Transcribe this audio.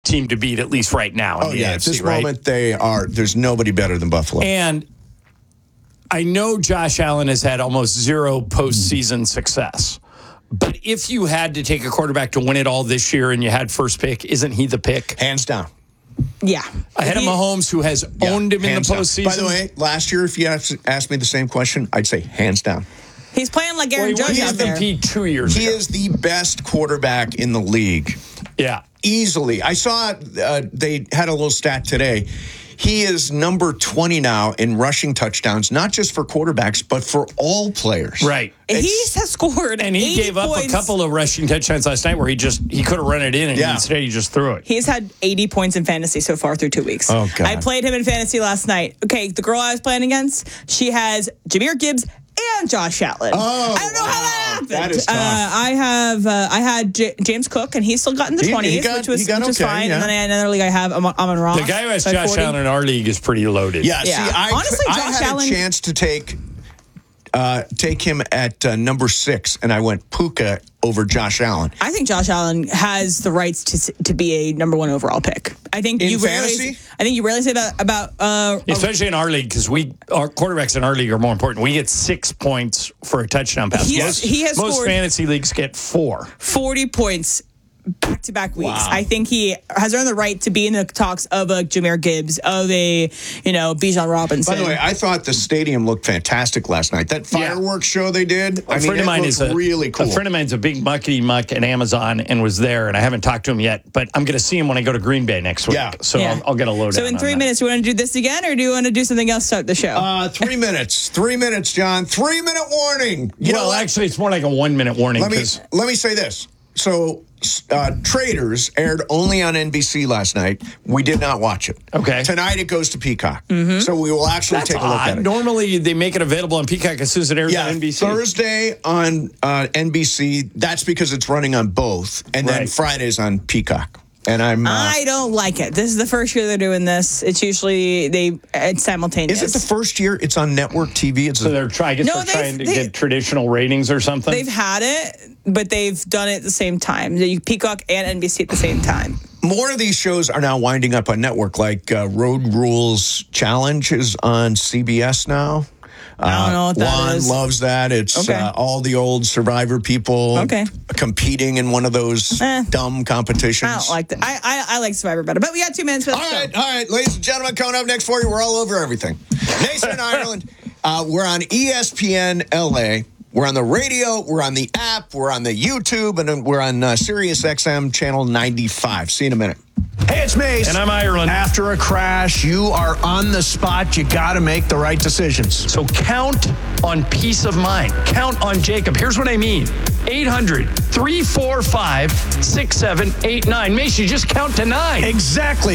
team to beat, at least right now. In the AFC, at this right? moment they are. There's nobody better than Buffalo. And I know Josh Allen has had almost zero postseason success. But if you had to take a quarterback to win it all this year and you had first pick, isn't he the pick? Hands down. Yeah. Ahead of Mahomes, who has owned him in the postseason. By the way, last year, if you asked me the same question, I'd say hands down. He's playing like Aaron Judge out there. He was MVP 2 years ago. He is the best quarterback in the league. Yeah. Easily. I saw they had a little stat today. He is number 20 now in rushing touchdowns, not just for quarterbacks, but for all players. Right. He has scored and he gave up a couple of rushing touchdowns last night where he could have run it in, and instead he just threw it. He's had 80 points in fantasy so far through 2 weeks. Oh, God. I played him in fantasy last night. Okay, the girl I was playing against, she has Jahmyr Gibbs and Josh Allen. Oh, I don't know how that happened. That is tough. I had James Cook, and he's still gotten the 20s, which was fine. Yeah. And then I had another league I have Amon Ross. The guy who has Josh Allen in our league is pretty loaded. Yeah. See, Honestly, I Josh had Allen, a chance to take him at number 6, and I went Puka over Josh Allen. I think Josh Allen has the rights to be a number 1 overall pick. I think in fantasy. I think you rarely say that about especially in our league, because our quarterbacks in our league are more important. We get 6 points for a touchdown pass. He has most scored fantasy leagues get 4. 40 points back-to-back weeks. Wow. I think he has earned the right to be in the talks of a Jahmyr Gibbs, of a Bijan Robinson. By the way, I thought the stadium looked fantastic last night. That fireworks show they did, A friend of mine is really cool. A friend of mine's a big muckety muck at Amazon and was there, and I haven't talked to him yet, but I'm going to see him when I go to Green Bay next week. Yeah. So I'll get a load. So in 3 minutes, do you want to do this again, or do you want to do something else to start the show? 3 minutes. 3 minutes, John. 3-minute warning. Actually, it's more like a 1 minute warning. Let me say this. So, Traders aired only on NBC last night. We did not watch it. Okay. Tonight it goes to Peacock. Mm-hmm. So we will actually take a look at it. Normally they make it available on Peacock as soon as it airs on NBC. Thursday on NBC. That's because it's running on both, and then Friday's on Peacock. And I don't like it. This is the first year they're doing this. It's usually it's simultaneous. Is it the first year it's on network TV? They're trying to get traditional ratings or something? They've had it, but they've done it at the same time. Peacock and NBC at the same time. More of these shows are now winding up on network, like Road Rules Challenge is on CBS now. I don't know what that is. Juan loves that. It's all the old Survivor people competing in one of those dumb competitions. I don't like that. I like Survivor better. But we got 2 minutes for the show. All right. Ladies and gentlemen, coming up next for you, we're all over everything. Nation in Ireland. We're on ESPN LA. We're on the radio. We're on the app. We're on the YouTube. And we're on Sirius XM channel 95. See you in a minute. Hey, it's Mace. And I'm Ireland. After a crash, you are on the spot. You got to make the right decisions. So count on peace of mind. Count on Jacob. Here's what I mean. 800-345-6789. Mace, you just count to 9. Exactly.